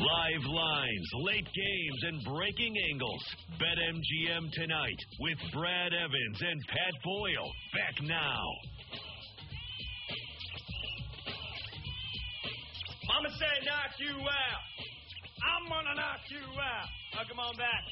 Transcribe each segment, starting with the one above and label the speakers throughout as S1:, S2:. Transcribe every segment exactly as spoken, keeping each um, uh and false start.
S1: Live lines, late games, and breaking angles. BetMGM tonight with Brad Evans and Pat Boyle. Back now.
S2: Mama said knock you out. I'm gonna knock you out. Welcome on back.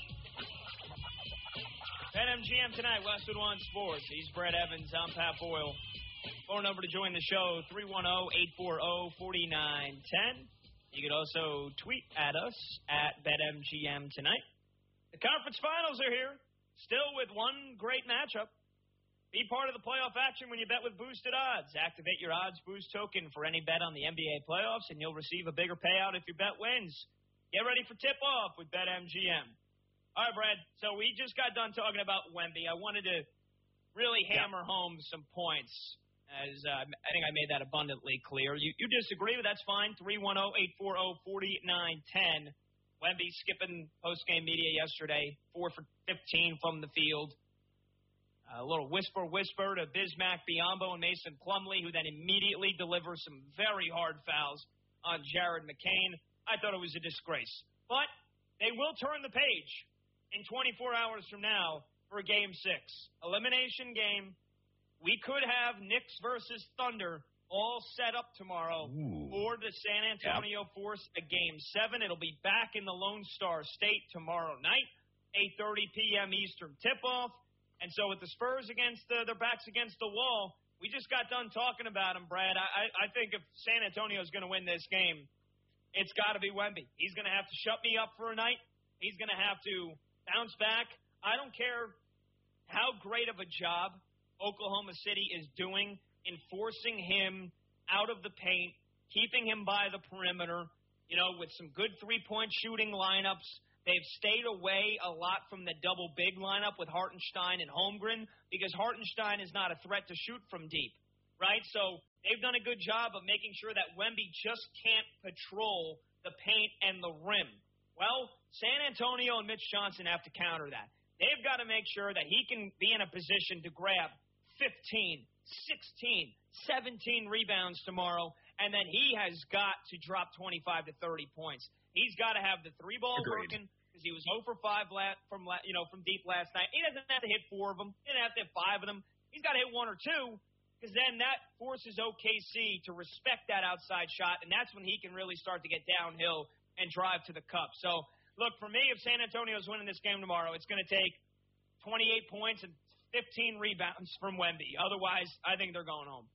S2: BetMGM tonight, Westwood One Sports. He's Brad Evans. I'm Pat Boyle. Phone number to join the show, three one zero, eight four zero, four nine one zero. You can also tweet at us at BetMGM tonight. The conference finals are here, still with one great matchup. Be part of the playoff action when you bet with Boosted Odds. Activate your Odds Boost token for any bet on the N B A playoffs, and you'll receive a bigger payout if your bet wins. Get ready for tip-off with BetMGM. All right, Brad, so we just got done talking about Wemby. I wanted to really hammer yeah. home some points. As uh, I think I made that abundantly clear. You, you disagree, but that's fine. three one zero, eight four zero, four nine one zero. Wemby skipping post-game media yesterday, four for fifteen from the field. A little whisper, whisper to Bismack Biyombo and Mason Plumlee, who then immediately delivers some very hard fouls on Jared McCain. I thought it was a disgrace. But they will turn the page in twenty-four hours from now for Game six. Elimination game. We could have Knicks versus Thunder all set up tomorrow Ooh. for the San Antonio yep. Force a Game seven. It'll be back in the Lone Star State tomorrow night, eight thirty p.m. Eastern tip-off. And so with the Spurs against the, their backs against the wall, we just got done talking about them, Brad. I, I think if San Antonio is going to win this game, it's got to be Wemby. He's going to have to shut me up for a night. He's going to have to bounce back. I don't care how great of a job Oklahoma City is doing in forcing him out of the paint, keeping him by the perimeter, you know, with some good three-point shooting lineups. They've stayed away a lot from the double big lineup with Hartenstein and Holmgren because Hartenstein is not a threat to shoot from deep, right? So they've done a good job of making sure that Wemby just can't patrol the paint and the rim. Well, San Antonio and Mitch Johnson have to counter that. They've got to make sure that he can be in a position to grab fifteen, sixteen, seventeen rebounds tomorrow, and then he has got to drop twenty-five to thirty points. He's got to have the three ball Agreed. working because he was zero for five from you know from deep last night. He doesn't have to hit four of them. He doesn't have to hit five of them. He's got to hit one or two because then that forces O K C to respect that outside shot, and that's when he can really start to get downhill and drive to the cup. So, look, for me, if San Antonio's winning this game tomorrow, it's going to take twenty-eight points and fifteen rebounds from Wemby. Otherwise, I think they're going home.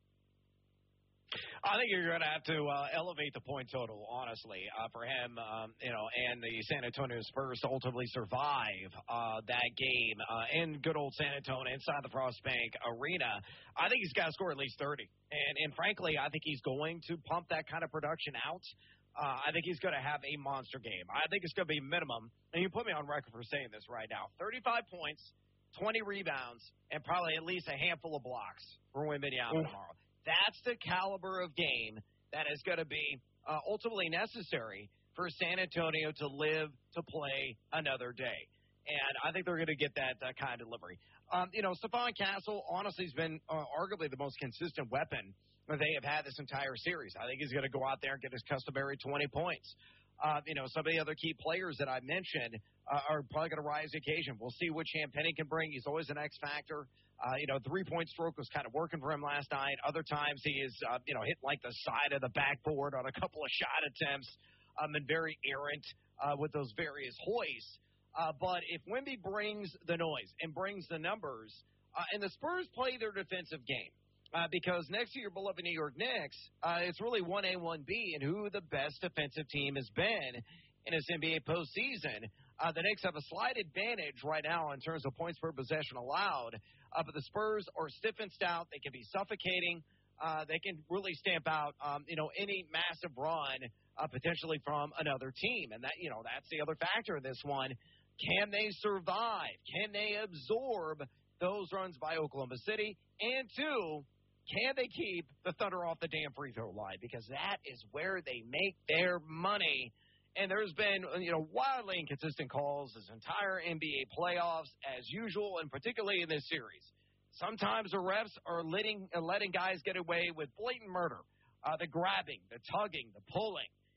S3: I think you're going to have to uh, elevate the point total, honestly, uh, for him, um, you know, and the San Antonio Spurs to ultimately survive uh, that game uh, in good old San Antonio inside the Frost Bank Arena. I think he's got to score at least thirty. And, and frankly, I think he's going to pump that kind of production out. Uh, I think he's going to have a monster game. I think it's going to be minimum, and you put me on record for saying this right now, thirty-five points, twenty rebounds, and probably at least a handful of blocks for Wembanyama tomorrow. That's the caliber of game that is going to be uh, ultimately necessary for San Antonio to live to play another day. And I think they're going to get that uh, kind of delivery. Um, you know, Stephon Castle, honestly, has been uh, arguably the most consistent weapon that they have had this entire series. I think he's going to go out there and get his customary twenty points. Uh, you know, some of the other key players that I mentioned uh, are probably going to rise to the occasion. We'll see what Champagnie can bring. He's always an X factor. Uh, you know, three-point stroke was kind of working for him last night. Other times he is, uh, you know, hitting like the side of the backboard on a couple of shot attempts um, and very errant uh, with those various hoists. Uh, but if Wemby brings the noise and brings the numbers, uh, and the Spurs play their defensive game, Uh, because next to your beloved New York Knicks, uh, it's really one A, one B, and who the best defensive team has been in this N B A postseason. Uh, the Knicks have a slight advantage right now in terms of points per possession allowed, uh, but the Spurs are stiff and stout. They can be suffocating. Uh, they can really stamp out, um, you know, any massive run uh, potentially from another team, and that, you know, that's the other factor in this one. Can they survive? Can they absorb those runs by Oklahoma City? And two, can they keep the Thunder off the damn free throw line? Because that is where they make their money. And there's been, you know, wildly inconsistent calls this entire N B A playoffs, as usual, and particularly in this series. Sometimes the refs are letting, uh, letting guys get away with blatant murder, uh, the grabbing, the tugging, the pulling.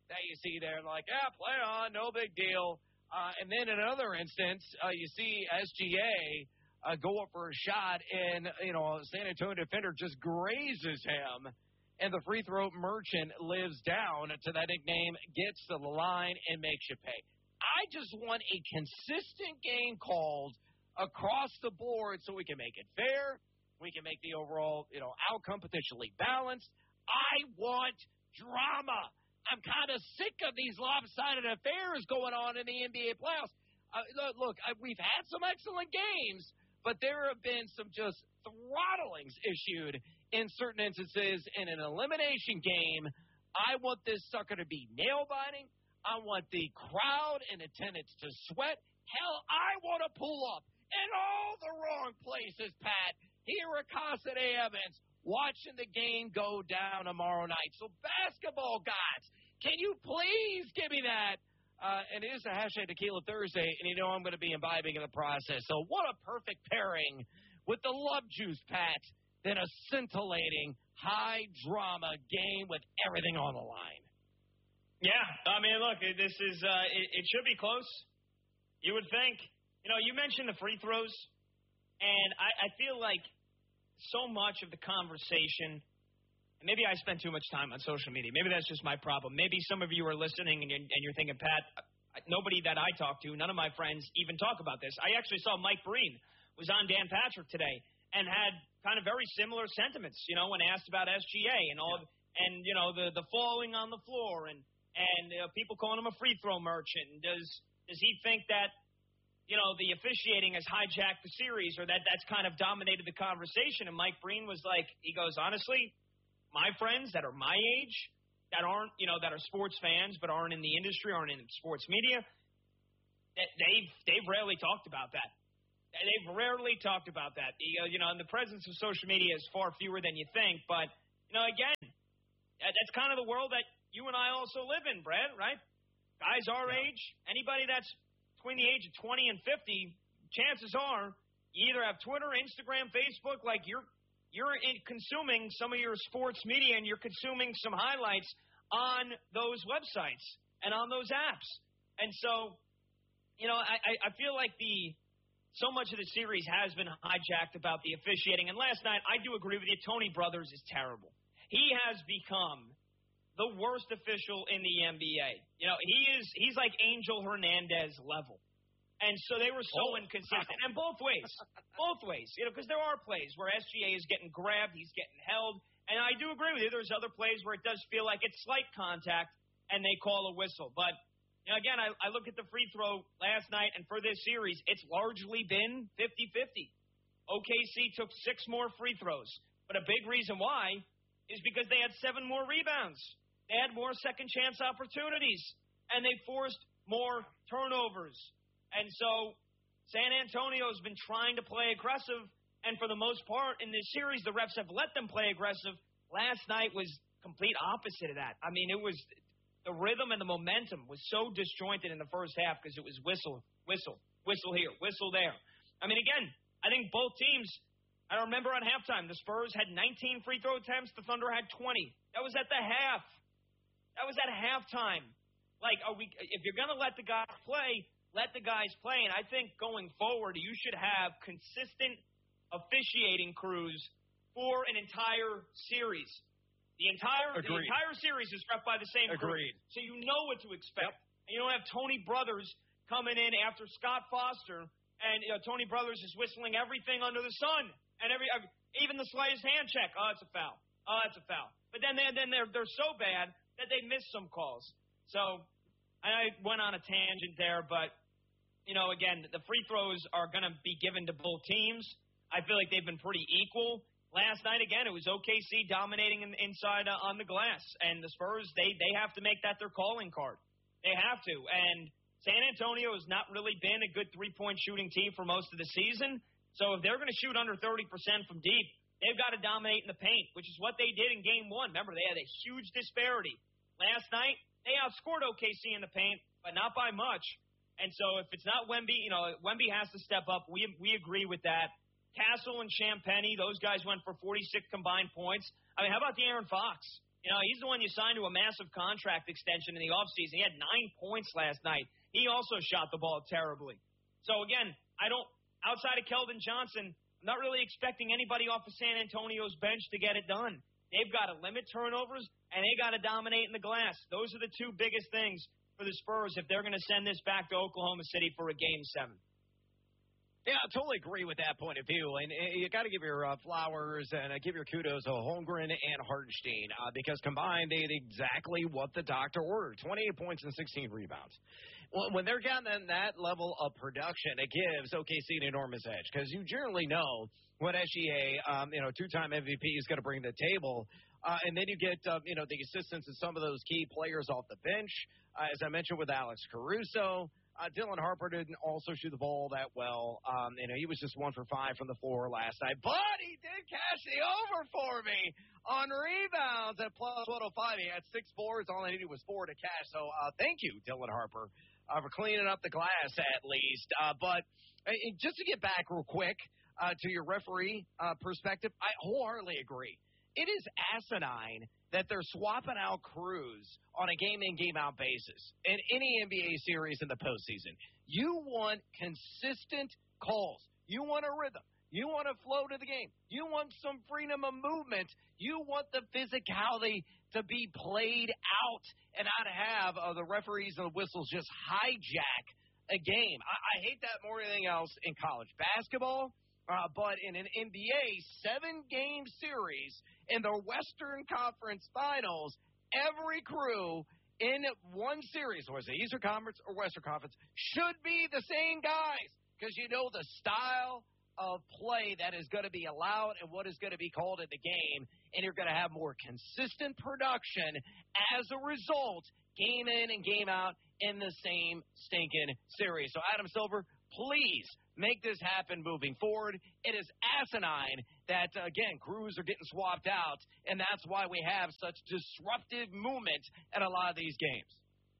S3: that you see there, like, yeah, play on, no big deal. Uh, and then in another instance, uh, you see S G A uh, go up for a shot, and, you know, San Antonio defender just grazes him, and the free throw merchant lives down to that nickname, gets to the line, and makes you pay. I just want a consistent game called across the board so we can make it fair. We can make the overall, you know, outcome potentially balanced. I want drama. I'm kind of sick of these lopsided affairs going on in the N B A playoffs. Uh, look, I, we've had some excellent games, but there have been some just throttlings issued in certain instances in an elimination game. I want this sucker to be nail-biting. I want the crowd in attendance to sweat. Hell, I want to pull up in all the wrong places, Pat, here at Casa de Evans, watching the game go down tomorrow night. So basketball gods, can you please give me that? Uh, and it is a hashtag Tequila Thursday, and you know I'm going to be imbibing in the process. So what a perfect pairing with the love juice, Pat, than a scintillating, high-drama game with everything on the line.
S2: Yeah, I mean, look, this is uh, it, it should be close. You would think. You know, you mentioned the free throws, and I, I feel like so much of the conversation, and maybe I spend too much time on social media. Maybe that's just my problem. Maybe some of you are listening and you're, and you're thinking, Pat, nobody that I talk to, none of my friends even talk about this. I actually saw Mike Breen was on Dan Patrick today and had kind of very similar sentiments, you know, when asked about S G A and all, yeah. and, you know, the, the falling on the floor and, and uh, people calling him a free throw merchant. Does, does he think that, you know, the officiating has hijacked the series or that that's kind of dominated the conversation? And Mike Breen was like, he goes, honestly, my friends that are my age, that aren't, you know, that are sports fans but aren't in the industry, aren't in sports media, they've, they've rarely talked about that. They've rarely talked about that. You know, in the presence of social media is far fewer than you think. But, you know, again, that's kind of the world that you and I also live in, Brad, right? Guys our yeah. age, anybody that's between the age of twenty and fifty, chances are you either have Twitter, Instagram, Facebook, like you're you're in consuming some of your sports media and you're consuming some highlights on those websites and on those apps. And so, you know, I, I feel like the so much of the series has been hijacked about the officiating. And last night, I do agree with you, Tony Brothers is terrible. He has become the worst official in the N B A. You know, he is he's like Angel Hernandez level. And so they were so oh, inconsistent. And both ways. Both ways. You know, because there are plays where S G A is getting grabbed, he's getting held. And I do agree with you. There's other plays where it does feel like it's slight contact and they call a whistle. But, you know, again, I, I look at the free throw last night, and for this series, it's largely been fifty-fifty. O K C took six more free throws. But a big reason why is because they had seven more rebounds. They had more second chance opportunities. And they forced more turnovers. And so San Antonio's been trying to play aggressive, and for the most part in this series, the refs have let them play aggressive. Last night was complete opposite of that. I mean, it was the rhythm and the momentum was so disjointed in the first half because it was whistle, whistle, whistle here, whistle there. I mean, again, I think both teams, I remember on halftime, the Spurs had nineteen free throw attempts, the Thunder had twenty. That was at the half. That was at halftime. Like, are we? If you're going to let the guys play, let the guys play. And I think going forward, you should have consistent officiating crews for an entire series. The entire the entire series is ref by the same
S3: Agreed.
S2: crew. So you know what to expect. Yep. And you don't have Tony Brothers coming in after Scott Foster, and you know, Tony Brothers is whistling everything under the sun. And every even the slightest hand check, oh, it's a foul. Oh, it's a foul. But then, they, then they're, they're so bad that they miss some calls. So I went on a tangent there, but, you know, again, the free throws are going to be given to both teams. I feel like they've been pretty equal. Last night, again, it was O K C dominating in, inside uh, on the glass. And the Spurs, they, they have to make that their calling card. They have to. And San Antonio has not really been a good three-point shooting team for most of the season. So if they're going to shoot under thirty percent from deep, they've got to dominate in the paint, which is what they did in game one. Remember, they had a huge disparity. Last night, they outscored O K C in the paint, but not by much. And so if it's not Wemby, you know, Wemby has to step up. We we agree with that. Castle and Champagny, those guys went for forty-six combined points. I mean, how about the Aaron Fox? You know, he's the one you signed to a massive contract extension in the offseason. He had nine points last night. He also shot the ball terribly. So, again, I don't – outside of Keldon Johnson, I'm not really expecting anybody off of San Antonio's bench to get it done. They've got to limit turnovers, and they got to dominate in the glass. Those are the two biggest things for the Spurs if they're going to send this back to Oklahoma City for a Game seven.
S3: Yeah, I totally agree with that point of view. And uh, you got to give your uh, flowers and uh, give your kudos to Holmgren and Hartenstein uh, because combined they did exactly what the doctor ordered, twenty-eight points and sixteen rebounds. Well, when they're getting that level of production, it gives O K C an enormous edge because you generally know what S G A, um, you know, two-time M V P is going to bring to the table. Uh, and then you get, uh, you know, the assistance of some of those key players off the bench, uh, as I mentioned with Alex Caruso. Uh, Dylan Harper didn't also shoot the ball that well. Um, you know, he was just one for five from the floor last night. But he did cash the over for me on rebounds at plus one oh five. He had six boards. All I needed was four to cash. So uh, thank you, Dylan Harper, uh, for cleaning up the glass at least. Uh, but uh, just to get back real quick uh, to your referee uh, perspective, I wholeheartedly agree. It is asinine that they're swapping out Cruz on a game-in, game-out basis in any N B A series in the postseason. You want consistent calls. You want a rhythm. You want a flow to the game. You want some freedom of movement. You want the physicality to be played out and not have uh, the referees and the whistles just hijack a game. I, I hate that more than anything else in college basketball. Uh, but in an N B A seven-game series in the Western Conference Finals, every crew in one series, was it Eastern Conference or Western Conference, should be the same guys because you know the style of play that is going to be allowed and what is going to be called in the game, and you're going to have more consistent production as a result, game in and game out in the same stinking series. So, Adam Silver, please make this happen moving forward. It is asinine that, uh, again, crews are getting swapped out, and that's why we have such disruptive movement in a lot of these games.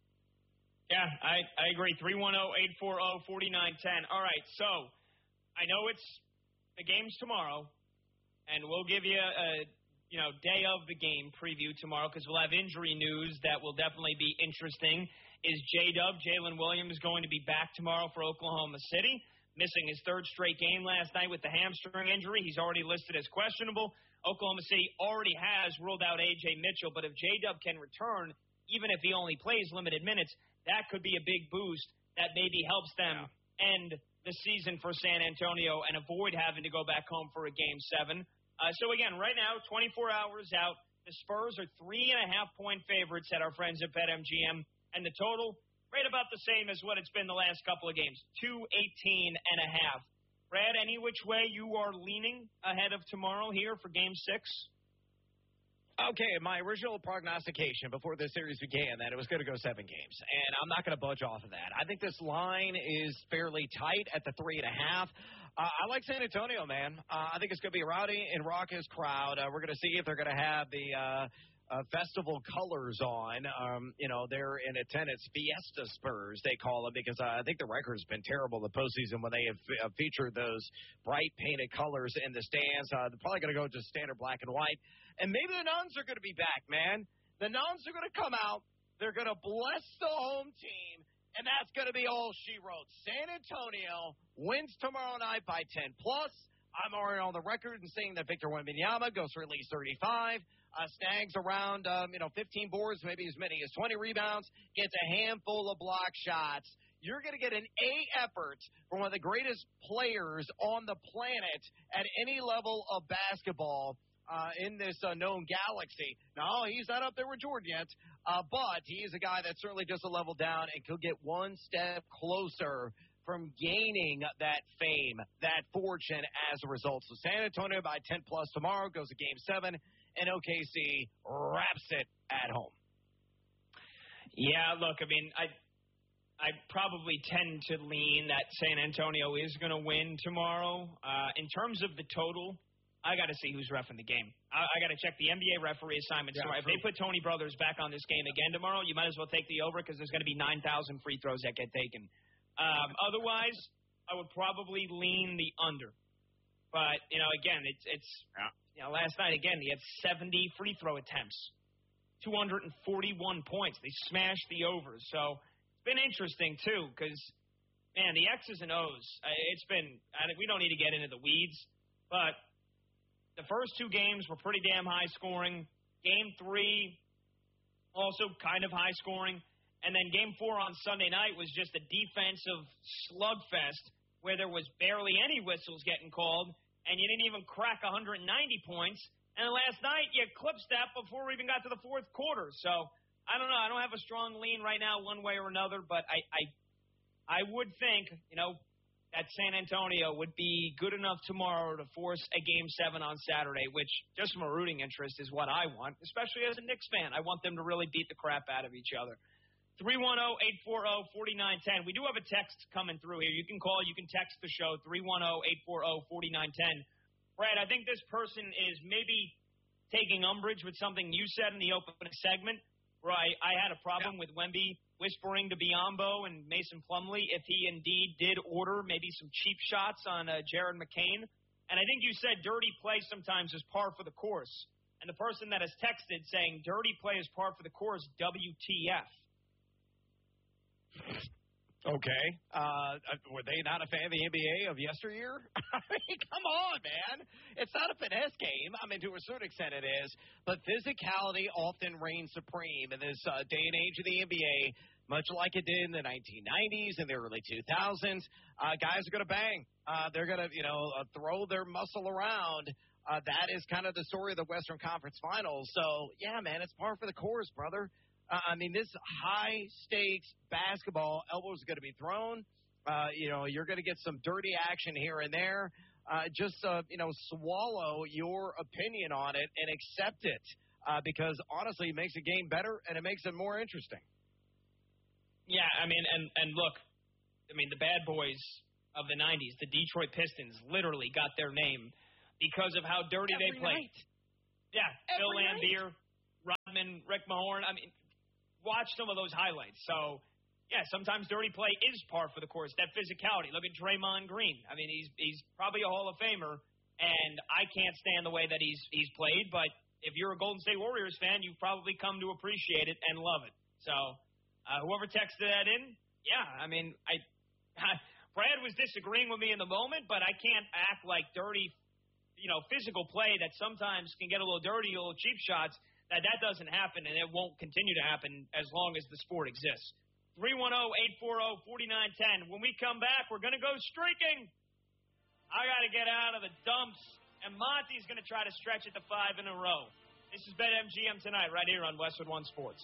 S2: Yeah, I, I agree. three one zero, eight four zero, four nine one zero. All right, so I know it's the game's tomorrow, and we'll give you a, you know, day of the game preview tomorrow because we'll have injury news that will definitely be interesting. Is J-Dub, Jalen Williams, going to be back tomorrow for Oklahoma City? Missing his third straight game last night with the hamstring injury. He's already listed as questionable. Oklahoma City already has ruled out A J Mitchell, but if J-Dub can return, even if he only plays limited minutes, that could be a big boost that maybe helps them yeah. end the season for San Antonio and avoid having to go back home for a Game seven. Uh, so, again, right now, twenty-four hours out, the Spurs are three and a half point favorites at our friends at BetMGM, and the total, right about the same as what it's been the last couple of games, two eighteen and a half. Brad, any which way you are leaning ahead of tomorrow here for Game six?
S3: Okay, my original prognostication before this series began that it was going to go seven games, and I'm not going to budge off of that. I think this line is fairly tight at the three and a half. Uh, I like San Antonio, man. Uh, I think it's going to be a rowdy and raucous crowd. Uh, we're going to see if they're going to have the uh, uh, festival colors on. Um, you know, they're in attendance. Fiesta Spurs, they call them, because uh, I think the record's been terrible the postseason when they have uh, featured those bright painted colors in the stands. Uh, they're probably going to go to standard black and white. And maybe the Nuns are going to be back, man. The Nuns are going to come out. They're going to bless the home team, and that's going to be all she wrote. San Antonio wins tomorrow night by ten plus. I'm already on the record and saying that Victor Wembanyama goes for at least thirty-five, uh, snags around um, you know fifteen boards, maybe as many as twenty rebounds, gets a handful of block shots. You're going to get an A effort from one of the greatest players on the planet at any level of basketball. Uh, in this uh, known galaxy. No, he's not up there with Jordan yet, uh, but he is a guy that's certainly just a level down and could get one step closer from gaining that fame, that fortune as a result. So San Antonio by ten plus tomorrow goes to Game seven, and O K C wraps it at home.
S2: Yeah, look, I mean, I I probably tend to lean that San Antonio is going to win tomorrow. Uh, in terms of the total, I got to see who's reffing the game. I, I got to check the N B A referee assignments. Yeah, if they put Tony Brothers back on this game again tomorrow, you might as well take the over because there's going to be nine thousand free throws that get taken. Um, otherwise, I would probably lean the under. But, you know, again, it's, it's yeah. you know, last night, again, he had seventy free throw attempts. two hundred forty-one points. They smashed the overs. So it's been interesting, too, because, man, the X's and O's, it's been, we don't need to get into the weeds, but the first two games were pretty damn high scoring. Game three, also kind of high scoring. And then game four on Sunday night was just a defensive slugfest where there was barely any whistles getting called, and you didn't even crack one hundred ninety points. And last night, you clipped that before we even got to the fourth quarter. So, I don't know. I don't have a strong lean right now one way or another, but I, I, I would think, you know, that San Antonio would be good enough tomorrow to force a Game seven on Saturday, which, just from a rooting interest, is what I want, especially as a Knicks fan. I want them to really beat the crap out of each other. three one zero, eight four zero, four nine one zero. We do have a text coming through here. You can call, you can text the show, three one zero, eight four zero, four nine one zero. Brad, I think this person is maybe taking umbrage with something you said in the opening segment, where I, I had a problem yeah. with Wemby whispering to Biyombo and Mason Plumlee if he indeed did order maybe some cheap shots on uh, Jared McCain. And I think you said dirty play sometimes is par for the course. And the person that has texted saying dirty play is par for the course, W T F.
S3: Okay. Uh, were they not a fan of the N B A of yesteryear? I mean, come on, man. It's not a finesse game. I mean, to a certain extent it is. But physicality often reigns supreme in this uh, day and age of the N B A, much like it did in the nineteen nineties and the early two thousands. Uh, guys are going to bang. Uh, they're going to, you know, uh, throw their muscle around. Uh, that is kind of the story of the Western Conference Finals. So, yeah, man, it's par for the course, brother. Uh, I mean, this high-stakes basketball, elbows are going to be thrown. Uh, you know, you're going to get some dirty action here and there. Uh, just, uh, you know, swallow your opinion on it and accept it uh, because, honestly, it makes the game better and it makes it more interesting.
S2: Yeah, I mean, and, and look, I mean, the bad boys of the nineties, the Detroit Pistons, literally got their name because of how dirty
S3: Every
S2: they played.
S3: Night.
S2: Yeah,
S3: Every
S2: Phil
S3: night.
S2: Lambier, Rodman, Rick Mahorn. I mean, watch some of those highlights. So, yeah, sometimes dirty play is par for the course. That physicality. Look at Draymond Green. I mean, he's he's probably a Hall of Famer, and I can't stand the way that he's he's played. But if you're a Golden State Warriors fan, you've probably come to appreciate it and love it. So, uh, whoever texted that in, yeah, I mean, I, I Brad was disagreeing with me in the moment, but I can't act like dirty, you know, physical play that sometimes can get a little dirty, a little cheap shots. That that doesn't happen, and it won't continue to happen as long as the sport exists. three one zero, eight four zero, four nine one zero. When we come back, we're going to go streaking. I got to get out of the dumps, and Monty's going to try to stretch it to five in a row. This is BetMGM Tonight right here on Westwood One Sports.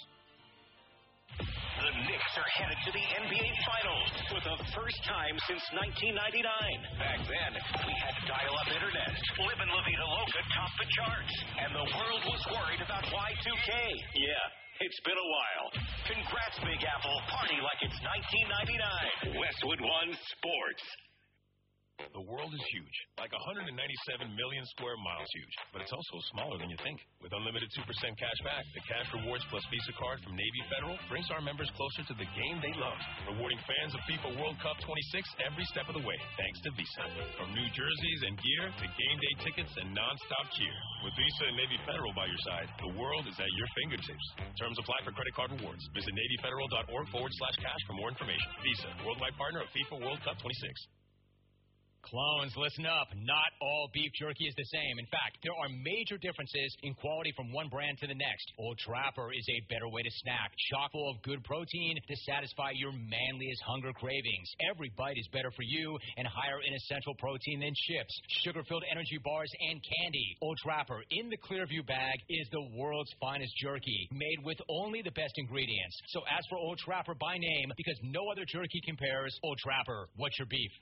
S1: The Knicks are headed to the N B A Finals for the first time since nineteen ninety-nine. Back then, we had dial-up internet. Live in La Vida Loca topped the charts. And the world was worried about Y two K. Yeah, it's been a while. Congrats, Big Apple. Party like it's nineteen ninety-nine. Westwood One Sports. The world is huge, like one hundred ninety-seven million square miles huge, but it's also smaller than you think. With unlimited two percent cash back, the Cash Rewards Plus Visa card from Navy Federal brings our members closer to the game they love, rewarding fans of FIFA World Cup twenty-six every step of the way, thanks to Visa. From new jerseys and gear to game day tickets and nonstop cheer. With Visa and Navy Federal by your side, the world is at your fingertips. Terms apply for credit card rewards. Visit NavyFederal.org forward slash cash for more information. Visa, worldwide partner of FIFA World Cup twenty-six.
S4: Clones, listen up. Not all beef jerky is the same. In fact, there are major differences in quality from one brand to the next. Old Trapper is a better way to snack, chock full of good protein to satisfy your manliest hunger cravings. Every bite is better for you and higher in essential protein than chips, sugar-filled energy bars, and candy. Old Trapper in the Clearview bag is the world's finest jerky, made with only the best ingredients. So ask for Old Trapper by name because no other jerky compares. Old Trapper, what's your beef?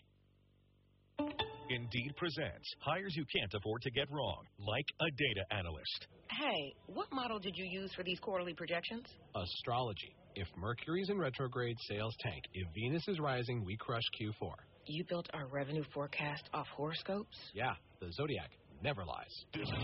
S5: Indeed presents hires you can't afford to get wrong, like a data analyst.
S6: Hey, what model did you use for these quarterly projections?
S7: Astrology. If Mercury's in retrograde, sales tank. If Venus is rising, we crush Q four.
S6: You built our revenue forecast off horoscopes?
S7: Yeah, the Zodiac never lies.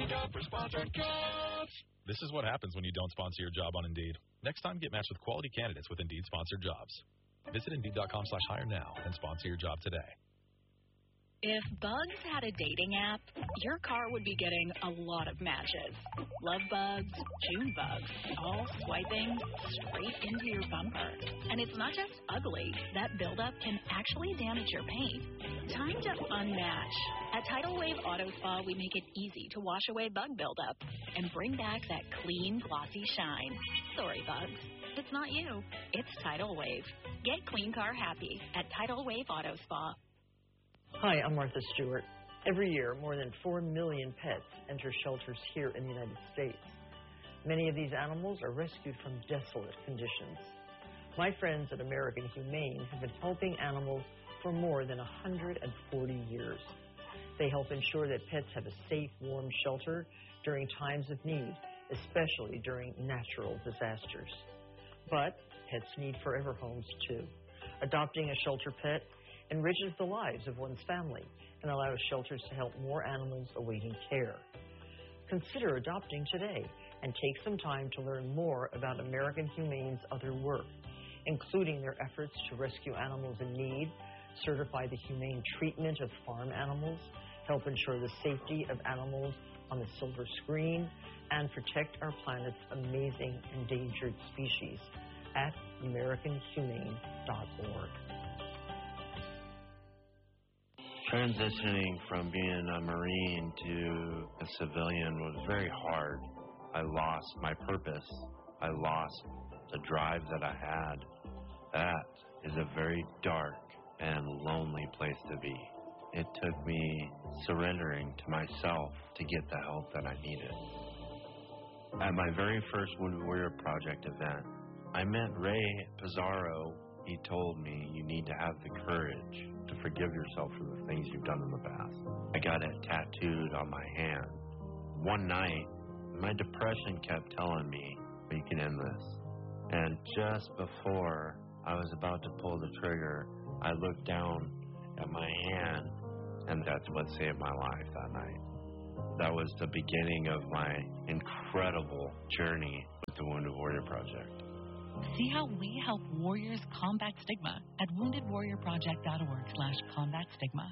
S5: This is what happens when you don't sponsor your job on Indeed. Next time, get matched with quality candidates with Indeed sponsored jobs. Visit Indeed.com slash hire now and sponsor your job today.
S8: If Bugs had a dating app, your car would be getting a lot of matches. Love bugs, June bugs, all swiping straight into your bumper. And it's not just ugly. That buildup can actually damage your paint. Time to unmatch. At Tidal Wave Auto Spa, we make it easy to wash away bug buildup and bring back that clean, glossy shine. Sorry, Bugs. It's not you. It's Tidal Wave. Get clean car happy at Tidal Wave Auto Spa.
S9: Hi, I'm Martha Stewart. Every year, more than four million pets enter shelters here in the United States. Many of these animals are rescued from desolate conditions. My friends at American Humane have been helping animals for more than one hundred forty years. They help ensure that pets have a safe, warm shelter during times of need, especially during natural disasters. But pets need forever homes, too. Adopting a shelter pet enriches the lives of one's family and allows shelters to help more animals awaiting care. Consider adopting today and take some time to learn more about American Humane's other work, including their efforts to rescue animals in need, certify the humane treatment of farm animals, help ensure the safety of animals on the silver screen, and protect our planet's amazing endangered species at American Humane dot org.
S10: Transitioning from being a Marine to a civilian was very hard. I lost my purpose. I lost the drive that I had. That is a very dark and lonely place to be. It took me surrendering to myself to get the help that I needed. At my very first Wounded Warrior Project event, I met Ray Pizarro. He told me, you need to have the courage to forgive yourself for the things you've done in the past. I got it tattooed on my hand. One night, my depression kept telling me, you can end this. And just before I was about to pull the trigger, I looked down at my hand, and that's what saved my life that night. That was the beginning of my incredible journey with the Wounded Warrior Project.
S11: See how we help warriors combat stigma at wounded warrior project dot org slash combat stigma.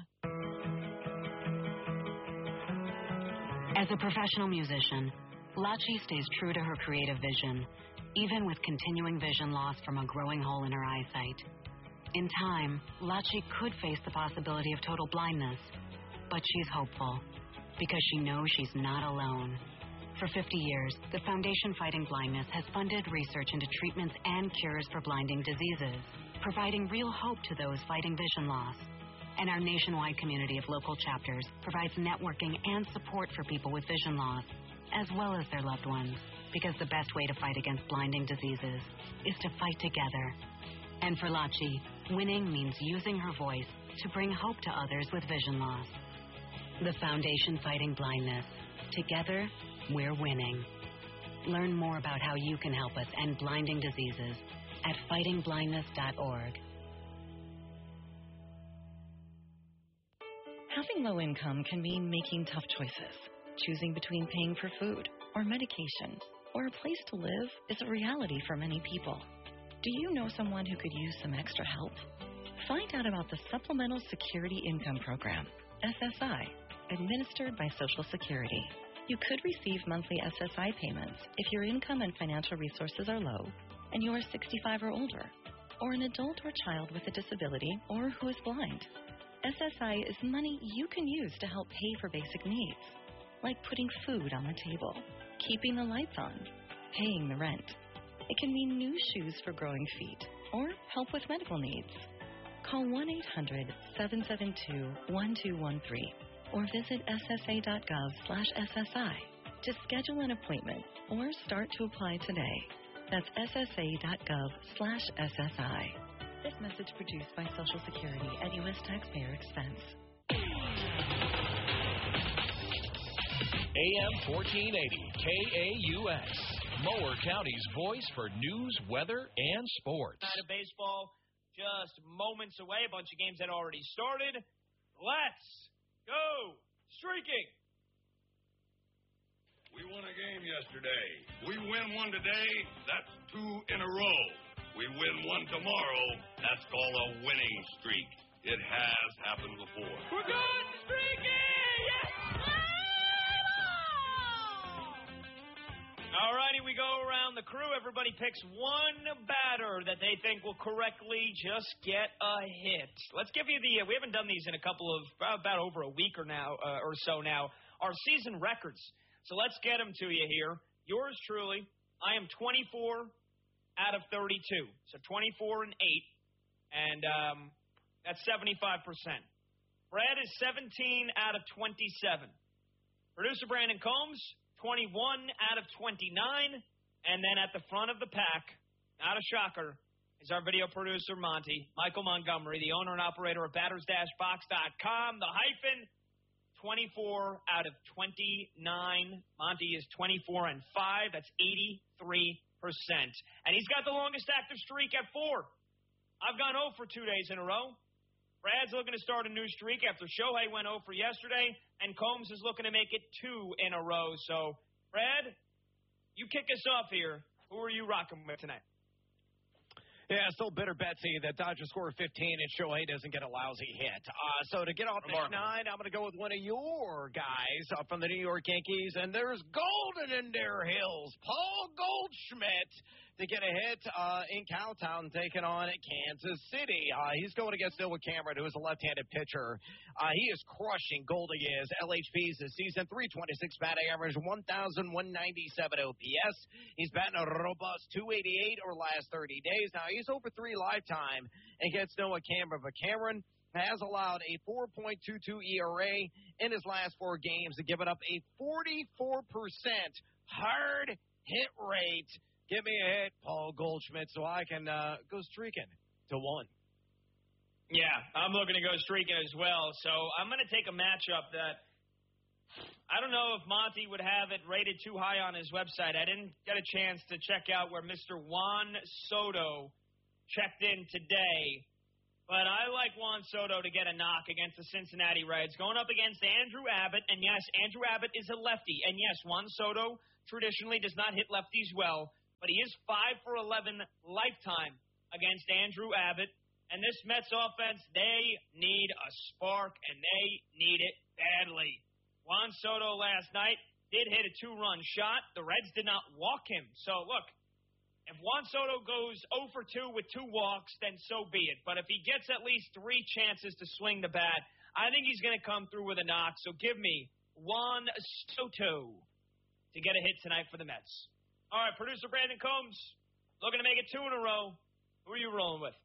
S12: As a professional musician, Lachi stays true to her creative vision, even with continuing vision loss from a growing hole in her eyesight. In time, Lachi could face the possibility of total blindness, but she's hopeful because she knows she's not alone. For fifty years, the Foundation Fighting Blindness has funded research into treatments and cures for blinding diseases, providing real hope to those fighting vision loss. And our nationwide community of local chapters provides networking and support for people with vision loss, as well as their loved ones, because the best way to fight against blinding diseases is to fight together. And for Lachi, winning means using her voice to bring hope to others with vision loss. The Foundation Fighting Blindness. Together, we're winning. Learn more about how you can help us end blinding diseases at fighting blindness dot org.
S13: Having low income can mean making tough choices. Choosing between paying for food or medication or a place to live is a reality for many people. Do you know someone who could use some extra help? Find out about the Supplemental Security Income Program, S S I, administered by Social Security. You could receive monthly S S I payments if your income and financial resources are low and you are sixty-five or older, or an adult or child with a disability or who is blind. S S I is money you can use to help pay for basic needs, like putting food on the table, keeping the lights on, paying the rent. It can mean new shoes for growing feet or help with medical needs. Call one eight hundred, seven seven two, one two one three or visit S S A dot gov slash S S I to schedule an appointment or start to apply today. That's S S A dot gov slash S S I. This message produced by Social Security at U S taxpayer expense.
S14: A M fourteen eighty K A U S, Mower County's voice for news, weather, and sports.
S2: Out of baseball, just moments away. A bunch of games had already started. Let's go streaking.
S15: We won a game yesterday. We win one today. That's two in a row. We win one tomorrow. That's called a winning streak. It has happened before.
S2: We're going streaking! Yes! All righty, we go around the crew. Everybody picks one batter that they think will correctly just get a hit. Let's give you the, uh, we haven't done these in a couple of, about over a week or now uh, or so now, our season records. So let's get them to you here. Yours truly, I am twenty-four out of thirty-two. So twenty-four and eight. And um, that's seventy-five percent. Brad is seventeen out of twenty-seven. Producer Brandon Combs, twenty-one out of twenty-nine. And then at the front of the pack, not a shocker, is our video producer, Monty. Michael Montgomery, the owner and operator of batters dash box dot com. The hyphen, twenty-four out of twenty-nine. Monty is twenty-four and five. That's eighty-three percent. And he's got the longest active streak at four. I've gone oh for two days in a row. Brad's looking to start a new streak after Shohei went oh for yesterday, and Combs is looking to make it two in a row. So, Brad, you kick us off here. Who are you rocking with tonight?
S3: Yeah, still bitter Betsy that Dodgers score fifteen and Shohei doesn't get a lousy hit. Uh, so to get off the schneid, I'm going to go with one of your guys uh, from the New York Yankees, and there's golden in their hills. Paul Goldschmidt to get a hit uh, in Cowtown taking on Kansas City. Uh, he's going against Noah Cameron, who is a left-handed pitcher. Uh, he is crushing. Goldie is L H P's this season, three twenty-six batting average, one thousand one ninety-seven O P S. He's batting a robust two eighty-eight over the last thirty days. Now, he's over three lifetime against Noah Cameron, but Cameron has allowed a four point two two E R A in his last four games and given up a forty-four percent hard hit rate. Give me a hit, Paul Goldschmidt, so I can uh, go streaking to one.
S2: Yeah, I'm looking to go streaking as well. So I'm going to take a matchup that I don't know if Monty would have it rated too high on his website. I didn't get a chance to check out where Mister Juan Soto checked in today. But I like Juan Soto to get a knock against the Cincinnati Reds, going up against Andrew Abbott. And, yes, Andrew Abbott is a lefty. And, yes, Juan Soto traditionally does not hit lefties well. But he is five for eleven lifetime against Andrew Abbott. And this Mets offense, they need a spark, and they need it badly. Juan Soto last night did hit a two-run shot. The Reds did not walk him. So, look, if Juan Soto goes oh for two with two walks, then so be it. But if he gets at least three chances to swing the bat, I think he's going to come through with a knock. So give me Juan Soto to get a hit tonight for the Mets. All right, producer Brandon Combs, looking to make it two in a row. Who are you rolling with?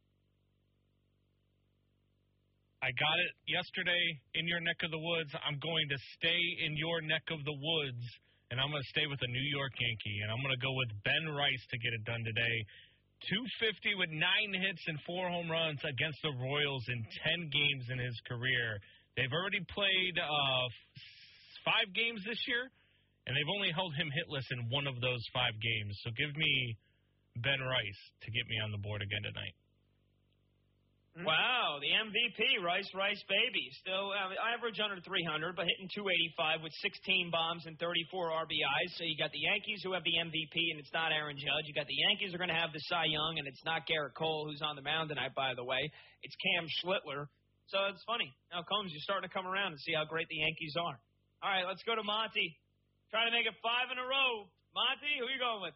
S16: I got it yesterday in your neck of the woods. I'm going to stay in your neck of the woods, and I'm going to stay with a New York Yankee, and I'm going to go with Ben Rice to get it done today. two fifty with nine hits and four home runs against the Royals in ten games in his career. They've already played uh, five games this year, and they've only held him hitless in one of those five games. So give me Ben Rice to get me on the board again tonight.
S2: Wow, the M V P, Rice, Rice, baby. Still uh, average under three hundred, but hitting two eighty-five with sixteen bombs and thirty-four R B Is. So you got the Yankees who have the M V P, and it's not Aaron Judge. You got the Yankees who are going to have the Cy Young, and it's not Garrett Cole, who's on the mound tonight, by the way. It's Cam Schlittler. So it's funny. Now, Combs, you're starting to come around and see how great the Yankees are. All right, let's go to Monty. Trying to make it five in a row. Monty, who are you going with?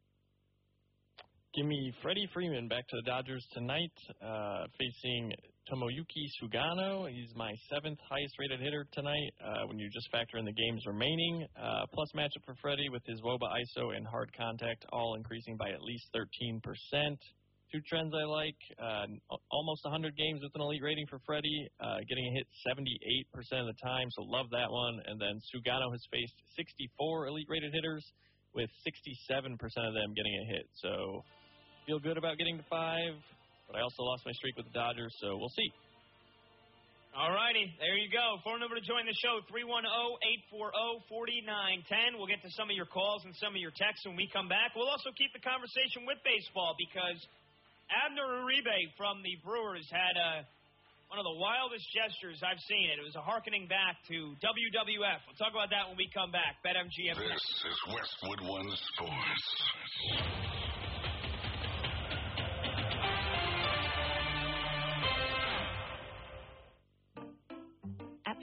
S17: Give me Freddie Freeman back to the Dodgers tonight, uh, facing Tomoyuki Sugano. He's my seventh highest-rated hitter tonight uh, when you just factor in the games remaining. Uh, plus matchup for Freddie with his W O B A, I S O, and hard contact, all increasing by at least thirteen percent. Two trends I like, uh, almost one hundred games with an elite rating for Freddie, uh, getting a hit seventy-eight percent of the time, so love that one. And then Sugano has faced sixty-four elite-rated hitters, with sixty-seven percent of them getting a hit. So feel good about getting to five, but I also lost my streak with the Dodgers, so we'll see.
S2: All righty, there you go. Phone number to join the show, three one zero, eight four zero, four nine one zero. We'll get to some of your calls and some of your texts when we come back. We'll also keep the conversation with baseball because Abner Uribe from the Brewers had a, one of the wildest gestures I've seen. It was a hearkening back to W W F. We'll talk about that when we come back. BetMGM.
S15: This is Westwood One Sports.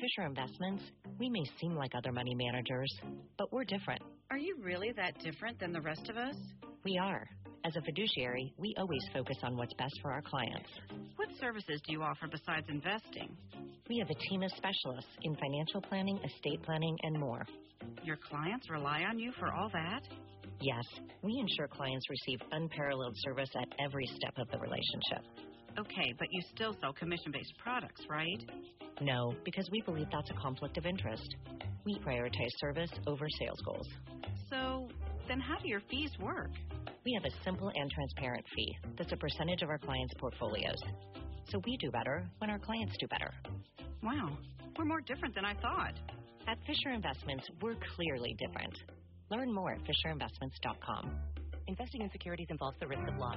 S18: Fisher Investments, we may seem like other money managers, but we're different.
S19: Are you really that different than the rest of us?
S18: We are. As a fiduciary, we always focus on what's best for our clients.
S19: What services do you offer besides investing?
S18: We have a team of specialists in financial planning, estate planning, and more.
S19: Your clients rely on you for all that?
S18: Yes, we ensure clients receive unparalleled service at every step of the relationship.
S19: Okay, but you still sell commission-based products, right?
S18: No, because we believe that's a conflict of interest. We prioritize service over sales goals.
S19: So, then how do your fees work?
S18: We have a simple and transparent fee that's a percentage of our clients' portfolios. So we do better when our clients do better.
S19: Wow, we're more different than I thought.
S18: At Fisher Investments, we're clearly different. Learn more at fisher investments dot com. Investing in securities involves the risk of loss.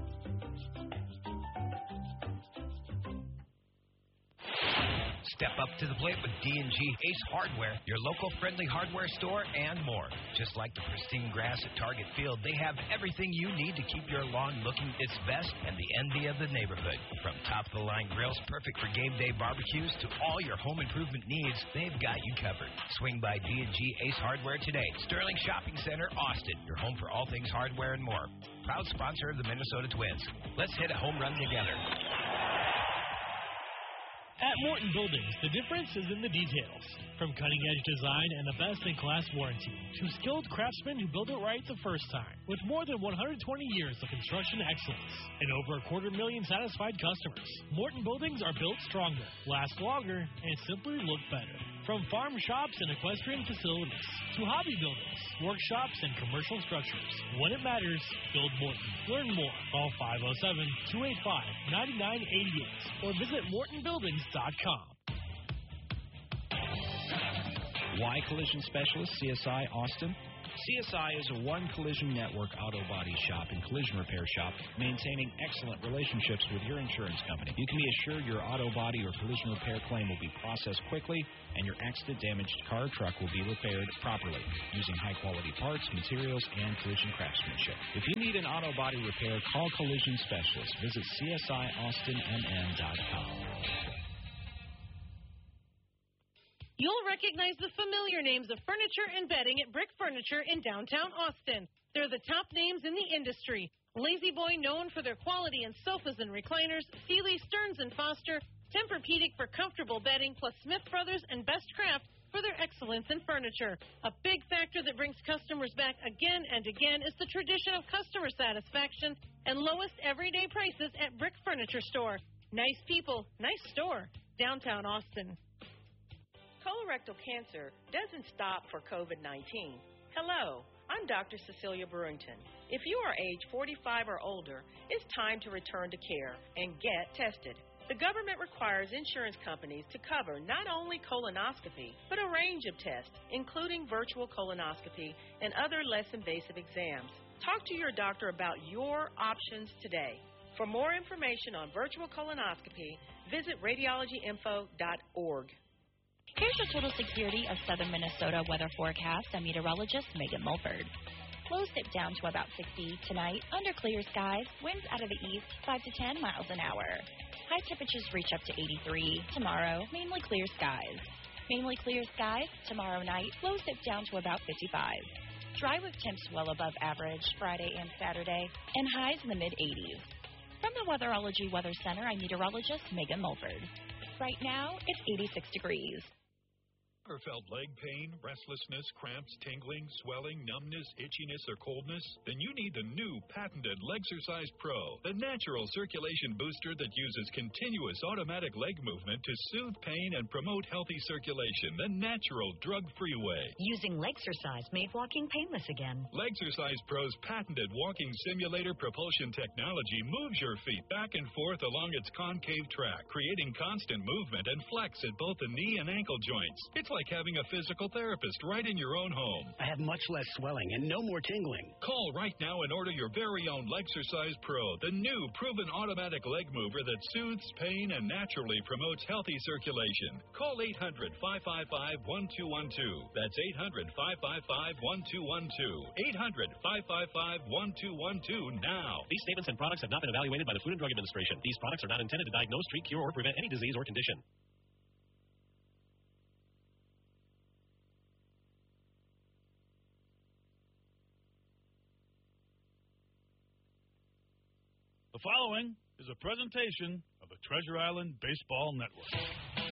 S20: Step up to the plate with D and G Ace Hardware, your local friendly hardware store, and more. Just like the pristine grass at Target Field, they have everything you need to keep your lawn looking its best and the envy of the neighborhood. From top-of-the-line grills perfect for game day barbecues to all your home improvement needs, they've got you covered. Swing by D and G Ace Hardware today. Sterling Shopping Center, Austin, your home for all things hardware and more. Proud sponsor of the Minnesota Twins. Let's hit a home run together.
S21: At Morton Buildings, the difference is in the details. From cutting-edge design and a best-in-class warranty to skilled craftsmen who build it right the first time. With more than one hundred twenty years of construction excellence and over a quarter million satisfied customers, Morton Buildings are built stronger, last longer, and simply look better. From farm shops and equestrian facilities to hobby buildings, workshops, and commercial structures, when it matters, build Morton. Learn more. Call five oh seven, two eight five, nine nine eight eight or visit morton buildings dot com.
S22: Why Collision Specialist, C S I Austin? C S I is a one collision network auto body shop and collision repair shop, maintaining excellent relationships with your insurance company. You can be assured your auto body or collision repair claim will be processed quickly and your accident damaged car or truck will be repaired properly using high quality parts, materials, and collision craftsmanship. If you need an auto body repair, call Collision Specialist. Visit C S I Austin M M dot com.
S23: You'll recognize the familiar names of furniture and bedding at Brick Furniture in downtown Austin. They're the top names in the industry. Lazy Boy, known for their quality in sofas and recliners, Sealy, Stearns and Foster, Tempur-Pedic for comfortable bedding, plus Smith Brothers and Best Craft for their excellence in furniture. A big factor that brings customers back again and again is the tradition of customer satisfaction and lowest everyday prices at Brick Furniture Store. Nice people, nice store, downtown Austin.
S6: Colorectal cancer doesn't stop for COVID nineteen. Hello, I'm Doctor Cecilia Brewington. If you are age forty-five or older, it's time to return to care and get tested. The government requires insurance companies to cover not only colonoscopy, but a range of tests, including virtual colonoscopy and other less invasive exams. Talk to your doctor about your options today. For more information on virtual colonoscopy, visit radiology info dot org.
S8: Here's the total security of southern Minnesota weather forecast. I'm meteorologist Megan Mulford. Lows dip down to about sixty tonight under clear skies. Winds out of the east five to ten miles an hour. High temperatures reach up to eighty-three. Tomorrow, mainly clear skies. Mainly clear skies. Tomorrow night, lows dip down to about fifty-five. Dry with temps well above average Friday and Saturday, and highs in the mid-eighties. From the Weatherology Weather Center, I'm meteorologist Megan Mulford. Right now, it's eighty-six degrees.
S24: Ever felt leg pain, restlessness, cramps, tingling, swelling, numbness, itchiness, or coldness? Then you need the new patented Legsercise Pro, the natural circulation booster that uses continuous automatic leg movement to soothe pain and promote healthy circulation the natural, drug-free way.
S12: Using Legsercise made walking painless again.
S24: Legsercise Pro's patented walking simulator propulsion technology moves your feet back and forth along its concave track, creating constant movement and flex at both the knee and ankle joints. It's like having a physical therapist right in your own home.
S25: I have much less swelling and no more tingling.
S24: Call right now and order your very own Legsercise Pro, the new proven automatic leg mover that soothes pain and naturally promotes healthy circulation. Call eight hundred, five five five, one two one two. That's eight hundred, five five five, one two one two. eight hundred, five five five, one two one two now.
S26: These statements and products have not been evaluated by the Food and Drug Administration. These products are not intended to diagnose, treat, cure, or prevent any disease or condition.
S1: following is a presentation of the Treasure Island Baseball Network.